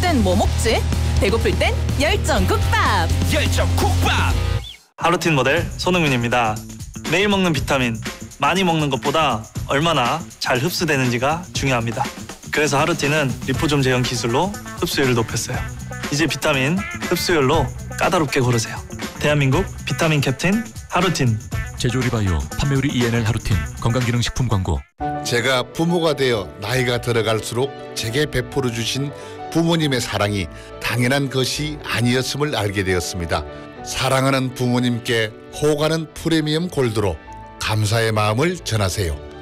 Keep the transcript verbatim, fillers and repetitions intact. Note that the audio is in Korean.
땐 뭐 먹지? 배고플 땐 열정국밥. 열정국밥. 하루틴 모델 손흥민입니다. 매일 먹는 비타민, 많이 먹는 것보다 얼마나 잘 흡수되는지가 중요합니다. 그래서 하루틴은 리포좀 제형 기술로 흡수율을 높였어요. 이제 비타민 흡수율로 까다롭게 고르세요. 대한민국 비타민 캡틴 하루틴. 제조리바이오 판매율이 이엔엘 하루틴. 건강기능식품 광고. 제가 부모가 되어 나이가 들어갈수록 제게 베풀어 주신 부모님의 사랑이 당연한 것이 아니었음을 알게 되었습니다. 사랑하는 부모님께 호가는 프리미엄 골드로 감사의 마음을 전하세요.